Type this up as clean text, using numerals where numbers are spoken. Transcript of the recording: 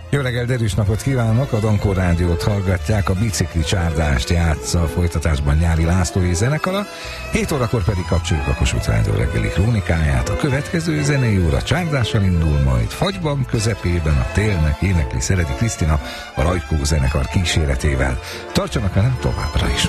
Jó reggel, derűs napot kívánok! A Dankó Rádiót hallgatják, a bicikli csárdást játsza a folytatásban Nyári Lászlói zenekara, 7 órakor pedig kapcsoljuk a Kossuth Rádió reggeli krónikáját. A következő zenei óra csárdással indul, majd fagyban közepében a télnek énekli Szeredi Krisztina a Rajkó zenekar kíséretével. Tartsanak velem továbbra is!